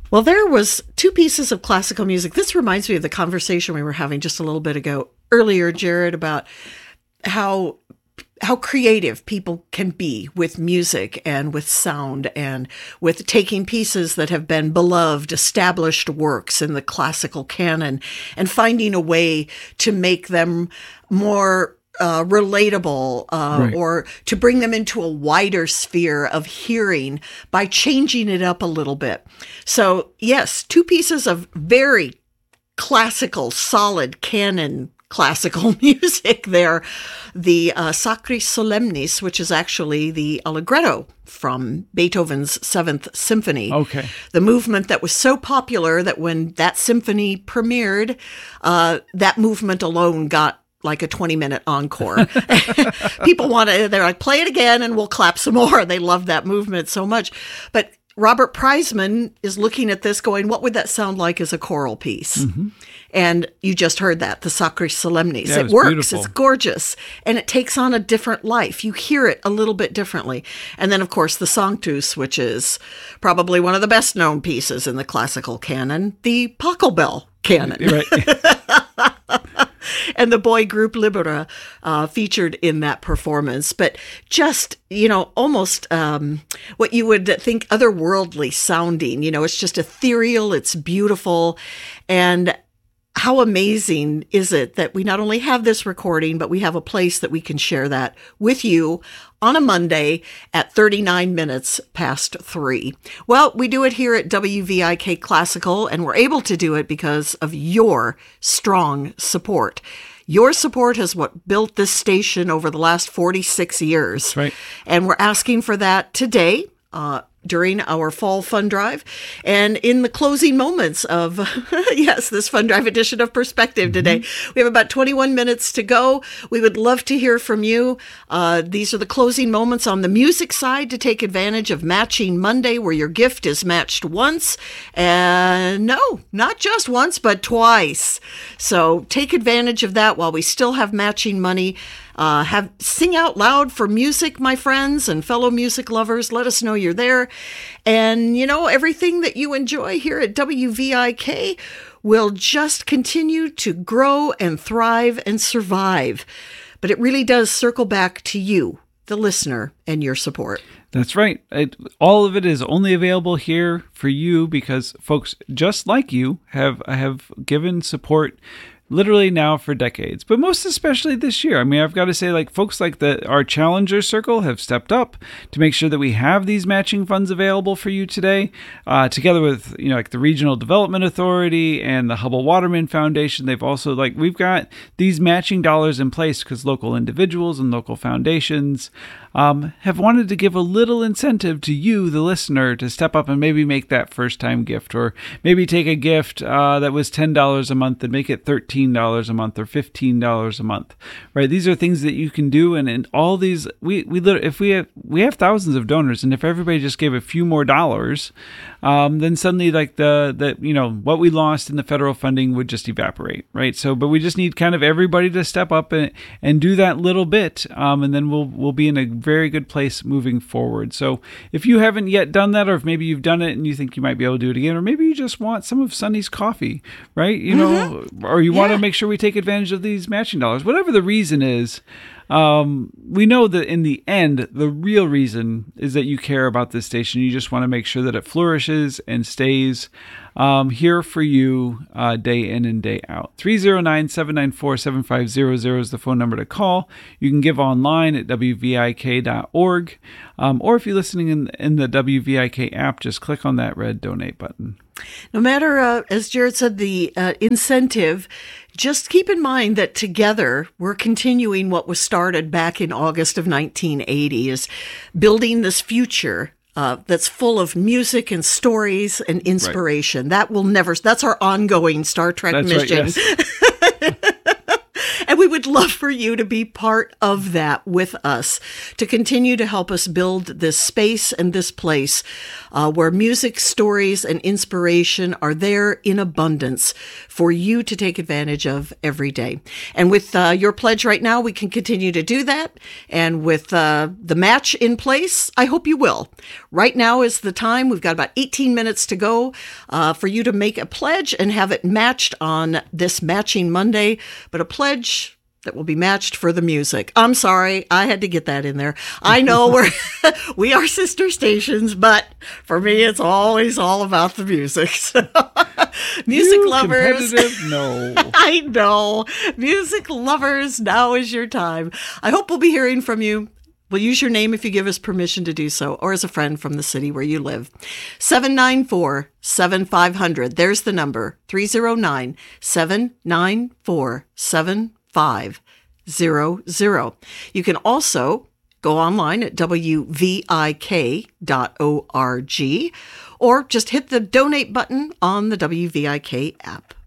Well, there was two pieces of classical music. This reminds me of the conversation we were having just a little bit ago earlier, Jared, about how creative people can be with music and with sound and with taking pieces that have been beloved, established works in the classical canon and finding a way to make them more relatable Right. or to bring them into a wider sphere of hearing by changing it up a little bit. So yes, two pieces of very classical, solid canon classical music there. The Sacris Solemnis, which is actually the Allegretto from Beethoven's Seventh Symphony. Okay. The movement that was so popular that when that symphony premiered, that movement alone got like a 20-minute encore. People they're like, play it again and we'll clap some more. They love that movement so much. But Robert Preisman is looking at this going, what would that sound like as a choral piece? Mm-hmm. And you just heard that, the Sacris Solemnis. Yeah, it works. beautiful. It's gorgeous. And it takes on a different life. You hear it a little bit differently. And then, of course, the Sanctus, which is probably one of the best known pieces in the classical canon, the Pachelbel canon. Right. And the boy group Libera featured in that performance. But just, almost what you would think otherworldly sounding. It's just ethereal, it's beautiful. And how amazing is it that we not only have this recording, but we have a place that we can share that with you on a Monday at 39 minutes past 3. Well, we do it here at WVIK Classical, and we're able to do it because of your strong support. Your support is what built this station over the last 46 years. That's right. And we're asking for that today. During our fall fund drive and in the closing moments of, this fund drive edition of Perspective today. We have about 21 minutes to go. We would love to hear from you. These are the closing moments on the music side to take advantage of Matching Monday, where your gift is matched once. And no, not just once, but twice. So take advantage of that while we still have matching money. Sing out loud for music, my friends and fellow music lovers. Let us know you're there. And, everything that you enjoy here at WVIK will just continue to grow and thrive and survive. But it really does circle back to you, the listener, and your support. That's right. All of it is only available here for you because folks just like you have given support literally now for decades, but most especially this year. I mean, I've got to say, folks like our Challenger Circle have stepped up to make sure that we have these matching funds available for you today, together with, the Regional Development Authority and the Hubble Waterman Foundation. They've also, we've got these matching dollars in place because local individuals and local foundations have wanted to give a little incentive to you, the listener, to step up and maybe make that first-time gift, or maybe take a gift that was $10 a month and make it $13 a month or $15 a month, right? These are things that you can do, and all these, we have thousands of donors, and if everybody just gave a few more dollars, then suddenly what we lost in the federal funding would just evaporate, right? So, but we just need kind of everybody to step up and do that little bit, and then we'll be in a very good place moving forward. So if you haven't yet done that, or if maybe you've done it and you think you might be able to do it again, or maybe you just want some of Sunny's coffee, right? Or you want to make sure we take advantage of these matching dollars, whatever the reason is. We know that in the end, the real reason is that you care about this station. You just want to make sure that it flourishes and stays here for you day in and day out. 309-794-7500 is the phone number to call. You can give online at wvik.org. Or if you're listening in the WVIK app, just click on that red donate button. No matter, as Jared said, the incentive, just keep in mind that together we're continuing what was started back in August of 1980, is building this future that's full of music and stories and inspiration. Right. That's our ongoing Star Trek mission. Right, yes. And we would love for you to be part of that with us, to continue to help us build this space and this place where music, stories, and inspiration are there in abundance for you to take advantage of every day. And with your pledge right now, we can continue to do that. And with the match in place, I hope you will. Right now is the time. We've got about 18 minutes to go for you to make a pledge and have it matched on this Matching Monday, but a pledge that will be matched for the music. I'm sorry, I had to get that in there. I know we are sister stations, but for me, it's always all about the music. So, music lovers. No. I know. Music lovers, now is your time. I hope we'll be hearing from you. We'll use your name if you give us permission to do so, or as a friend from the city where you live. 794-7500. There's the number, 309-794-7500. You can also go online at wvik.org or just hit the donate button on the WVIK app.